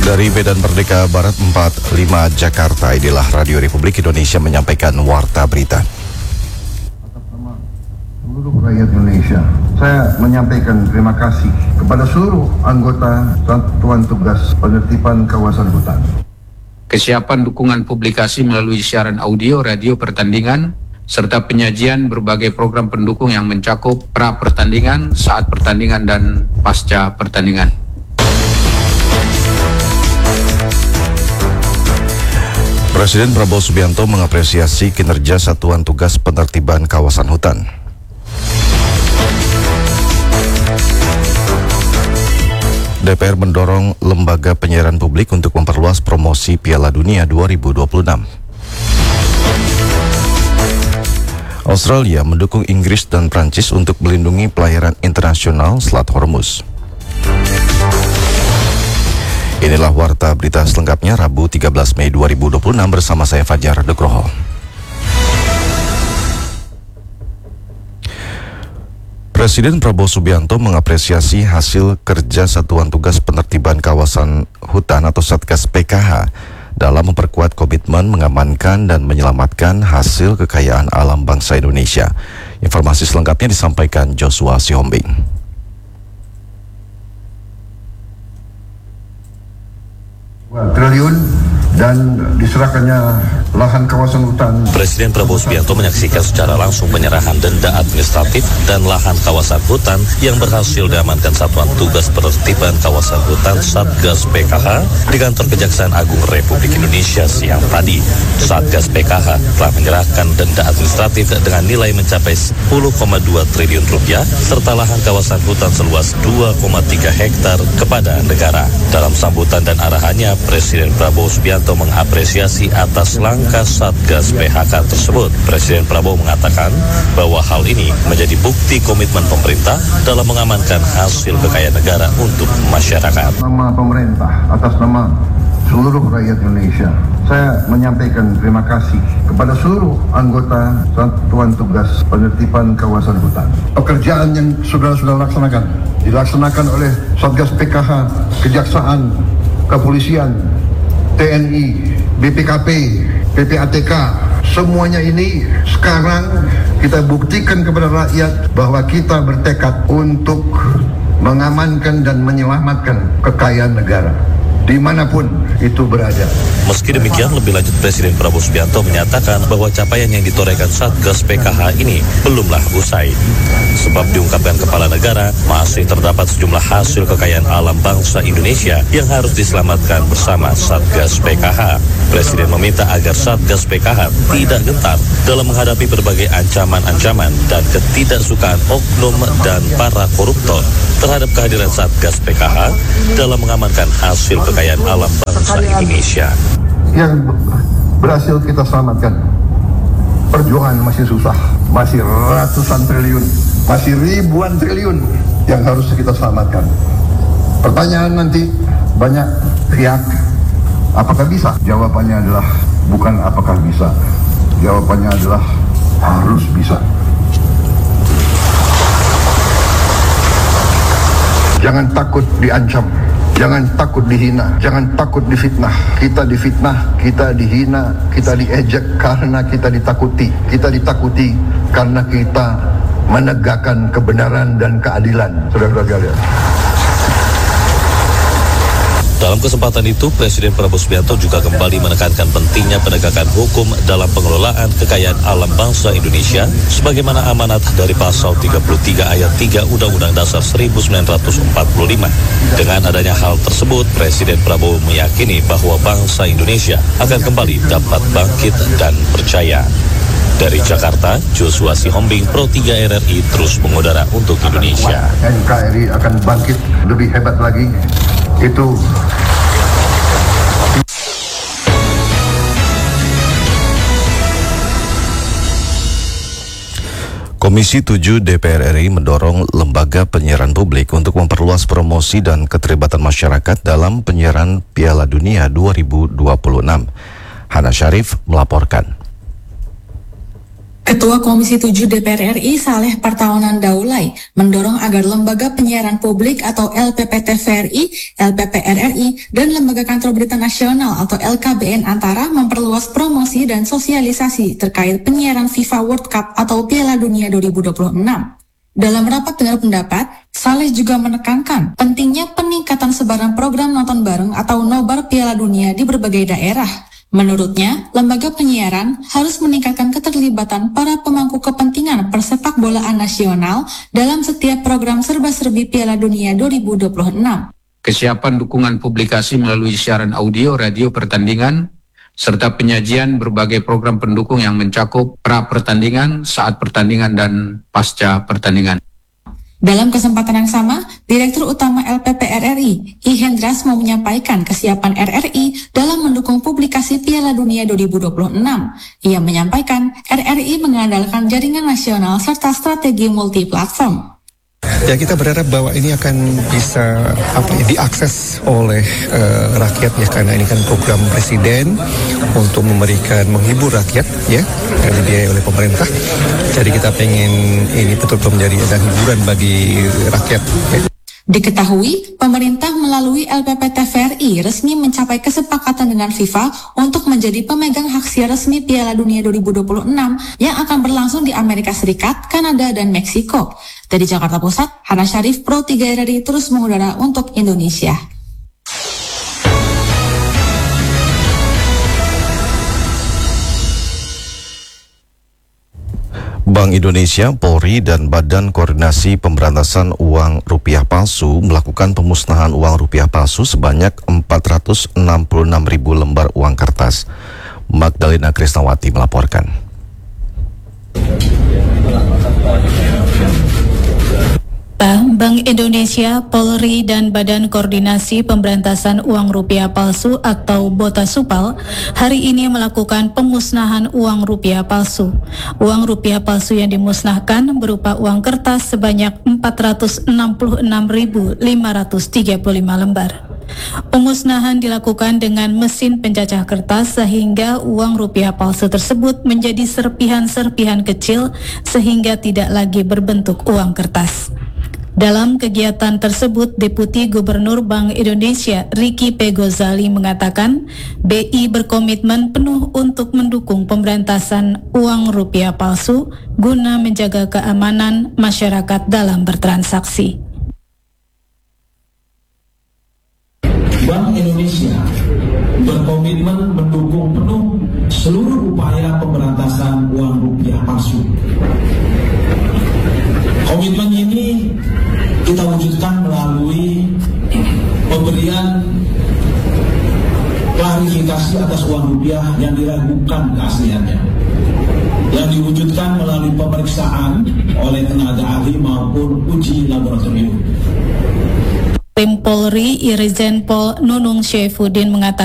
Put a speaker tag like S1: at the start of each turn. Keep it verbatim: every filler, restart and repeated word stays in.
S1: Dari Medan Merdeka Barat empat puluh lima Jakarta, inilah Radio Republik Indonesia menyampaikan Warta Berita.
S2: Atas nama seluruh rakyat Indonesia, saya menyampaikan terima kasih kepada seluruh anggota Satuan Tugas Penertiban Kawasan Hutan.
S3: Kesiapan dukungan publikasi melalui siaran audio, radio pertandingan, serta penyajian berbagai program pendukung yang mencakup pra pertandingan, saat pertandingan, dan pasca pertandingan.
S1: Presiden Prabowo Subianto mengapresiasi kinerja Satuan Tugas Penertiban Kawasan Hutan. D P R mendorong lembaga penyiaran publik untuk memperluas promosi Piala Dunia dua ribu dua puluh enam. Australia mendukung Inggris dan Prancis untuk melindungi pelayaran internasional Selat Hormuz. Inilah Warta Berita selengkapnya Rabu tiga belas Mei dua ribu dua puluh enam bersama saya Fajar Nugroho. Presiden Prabowo Subianto mengapresiasi hasil kerja Satuan Tugas Penertiban Kawasan Hutan atau Satgas P K H dalam memperkuat komitmen mengamankan dan menyelamatkan hasil kekayaan alam bangsa Indonesia. Informasi selengkapnya disampaikan Joshua Sihombing.
S2: Triliun dan diserahkannya lahan kawasan hutan.
S4: Presiden Prabowo Subianto menyaksikan secara langsung penyerahan denda administratif dan lahan kawasan hutan yang berhasil diamankan Satuan Tugas Penertiban Kawasan Hutan Satgas P K H di kantor Kejaksaan Agung Republik Indonesia siang tadi. Satgas P K H telah menyerahkan denda administratif dengan nilai mencapai sepuluh koma dua triliun rupiah serta lahan kawasan hutan seluas dua koma tiga hektar kepada negara. Dalam sambutan dan arahannya, Presiden Prabowo Subianto mengapresiasi atas langkah Satgas P H K tersebut. Presiden Prabowo mengatakan bahwa hal ini menjadi bukti komitmen pemerintah dalam mengamankan hasil kekayaan negara untuk masyarakat.
S2: Nama pemerintah, atas nama seluruh rakyat Indonesia, saya menyampaikan terima kasih kepada seluruh anggota Satuan Tugas Penertiban Kawasan Hutan. Pekerjaan yang sudah-sudah laksanakan, dilaksanakan oleh Satgas P K H, Kejaksaan, Kepolisian, T N I, B P K P, P P A T K, semuanya ini sekarang kita buktikan kepada rakyat bahwa kita bertekad untuk mengamankan dan menyelamatkan kekayaan negara dimanapun itu berada.
S4: Meski demikian, lebih lanjut Presiden Prabowo Subianto menyatakan bahwa capaian yang ditorehkan Satgas P K H ini belumlah usai. Sebab diungkapkan Kepala Negara, masih terdapat sejumlah hasil kekayaan alam bangsa Indonesia yang harus diselamatkan bersama Satgas P K H. Presiden meminta agar Satgas P K H tidak gentar dalam menghadapi berbagai ancaman-ancaman dan ketidaksukaan oknum dan para koruptor terhadap kehadiran Satgas P K H dalam mengamankan hasil kekayaan alam bangsa Indonesia.
S2: Yang berhasil kita selamatkan, perjuangan masih susah, masih ratusan triliun, masih ribuan triliun yang harus kita selamatkan. Pertanyaan nanti banyak pihak, apakah bisa? Jawabannya adalah bukan apakah bisa, jawabannya adalah harus bisa. Jangan takut diancam, jangan takut dihina, jangan takut difitnah. Kita difitnah, kita dihina, kita diejek karena kita ditakuti. Kita ditakuti karena kita menegakkan kebenaran dan keadilan. Saudara-saudara sekalian.
S4: Dalam kesempatan itu, Presiden Prabowo Subianto juga kembali menekankan pentingnya penegakan hukum dalam pengelolaan kekayaan alam bangsa Indonesia sebagaimana amanat dari pasal tiga puluh tiga ayat tiga Undang-Undang Dasar seribu sembilan ratus empat puluh lima. Dengan adanya hal tersebut, Presiden Prabowo meyakini bahwa bangsa Indonesia akan kembali dapat bangkit dan percaya. Dari Jakarta, Joshua Sihombing, Pro tiga R R I terus mengudara untuk Indonesia.
S2: N K R I akan bangkit lebih hebat lagi. Itu
S1: Komisi tujuh D P R R I mendorong lembaga penyiaran publik untuk memperluas promosi dan keterlibatan masyarakat dalam penyiaran Piala Dunia dua ribu dua puluh enam. Hana Syarif melaporkan.
S5: Ketua Komisi tujuh D P R R I Saleh Partaunan Daulay mendorong agar lembaga penyiaran publik atau L P P T V R I, L P P R R I, dan Lembaga Kantor Berita Nasional atau L K B N Antara memperluas promosi dan sosialisasi terkait penyiaran FIFA World Cup atau Piala Dunia dua ribu dua puluh enam. Dalam rapat dengar pendapat, Saleh juga menekankan pentingnya peningkatan sebaran program nonton bareng atau nobar Piala Dunia di berbagai daerah. Menurutnya, lembaga penyiaran harus meningkatkan keterlibatan para pemangku kepentingan persepak bolaan nasional dalam setiap program serba-serbi Piala Dunia dua ribu dua puluh enam.
S3: Kesiapan dukungan publikasi melalui siaran audio, radio pertandingan, serta penyajian berbagai program pendukung yang mencakup pra-pertandingan, saat pertandingan, dan pasca pertandingan.
S5: Dalam kesempatan yang sama, Direktur Utama L P P R R I, I Hendrasmo menyampaikan kesiapan R R I dalam mendukung publikasi Piala Dunia dua ribu dua puluh enam. Ia menyampaikan R R I mengandalkan jaringan nasional serta strategi multi-platform.
S6: Ya, kita berharap bahwa ini akan bisa apa ya, diakses oleh uh, rakyat ya, karena ini kan program presiden untuk memberikan menghibur rakyat ya, yang dibiayai oleh pemerintah. Jadi kita pengen ini betul-betul menjadi ada hiburan bagi rakyat ya.
S5: Diketahui, pemerintah melalui L P P T V R I resmi mencapai kesepakatan dengan FIFA untuk menjadi pemegang hak siar resmi Piala Dunia dua ribu dua puluh enam yang akan berlangsung di Amerika Serikat, Kanada, dan Meksiko. Dari Jakarta Pusat, Hana Syarif, Pro tiga R R I terus mengudara untuk Indonesia.
S1: Bank Indonesia, Polri, dan Badan Koordinasi Pemberantasan Uang Rupiah Palsu melakukan pemusnahan uang rupiah palsu sebanyak empat ratus enam puluh enam ribu lembar uang kertas. Magdalena Krisnawati melaporkan.
S7: Bank Indonesia, Polri, dan Badan Koordinasi Pemberantasan Uang Rupiah Palsu atau Botasupal hari ini melakukan pemusnahan uang rupiah palsu. Uang rupiah palsu yang dimusnahkan berupa uang kertas sebanyak empat ratus enam puluh enam ribu lima ratus tiga puluh lima lembar. Pemusnahan dilakukan dengan mesin pencacah kertas sehingga uang rupiah palsu tersebut menjadi serpihan-serpihan kecil sehingga tidak lagi berbentuk uang kertas. Dalam kegiatan tersebut, Deputi Gubernur Bank Indonesia Ricky P. Ghazali mengatakan B I berkomitmen penuh untuk mendukung pemberantasan uang rupiah palsu guna menjaga keamanan masyarakat dalam bertransaksi.
S8: Bank Indonesia berkomitmen mendukung penuh seluruh upaya pemberantasan uang rupiah palsu. Komitmen ini kita wujudkan melalui pemberian klarifikasi atas uang rupiah yang diragukan keasliannya, yang diwujudkan melalui pemeriksaan oleh tenaga ahli maupun uji laboratorium.
S7: Tim Polri Irjen Pol Nunung Syaifuddin mengatakan